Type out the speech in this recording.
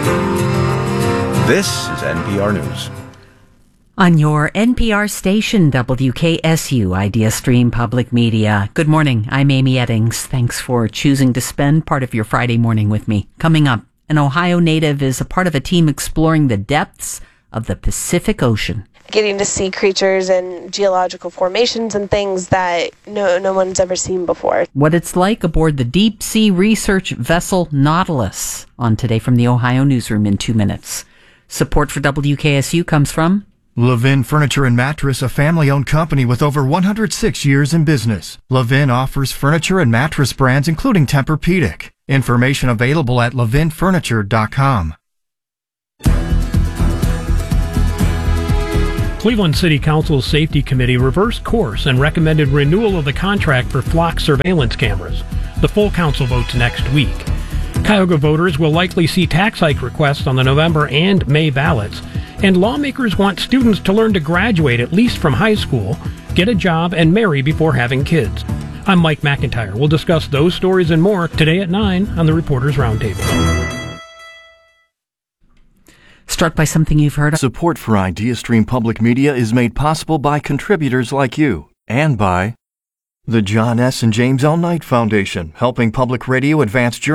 This is NPR News. On your NPR station, WKSU, Idea Stream Public Media. Good morning, I'm Amy Eddings. Thanks for choosing to spend part of your Friday morning with me. Coming up, an Ohio native is a part of a team exploring the depths of the Pacific Ocean. Getting to see creatures and geological formations and things that no one's ever seen before. What it's like aboard the deep sea research vessel Nautilus. On Today from the Ohio Newsroom in 2 minutes. Support for WKSU comes from Levin Furniture and Mattress, a family-owned company with over 106 years in business. Levin offers furniture and mattress brands including Tempur-Pedic. Information available at levinfurniture.com. Cleveland City Council's Safety Committee reversed course and recommended renewal of the contract for flock surveillance cameras. The full council votes next week. Cuyahoga voters will likely see tax hike requests on the November and May ballots, and lawmakers want students to learn to graduate at least from high school, get a job, and marry before having kids. I'm Mike McIntyre. We'll discuss those stories and more today at 9 on the Reporters Roundtable. Struck by something you've heard? Support for Idea Stream Public Media is made possible by contributors like you and by the John S. and James L. Knight Foundation, helping public radio advance journalism.